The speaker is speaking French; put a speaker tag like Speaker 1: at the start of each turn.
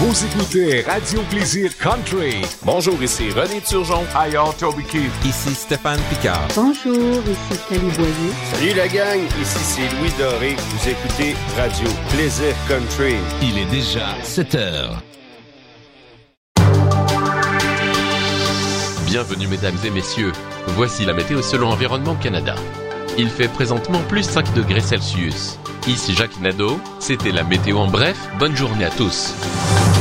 Speaker 1: Vous écoutez Radio Plaisir Country.
Speaker 2: Bonjour, ici René Turgeon.
Speaker 3: Hi y'all, Toby Keith.
Speaker 4: Ici Stéphane Picard.
Speaker 5: Bonjour, ici Cali Boyer.
Speaker 6: Salut la gang, ici c'est Louis Doré. Vous écoutez Radio Plaisir Country.
Speaker 4: Il est déjà 7 heures.
Speaker 7: Bienvenue mesdames et messieurs, voici la météo selon Environnement Canada. Il fait présentement plus 5 degrés Celsius. Ici Jacques Nadeau, c'était la météo en bref, bonne journée à tous.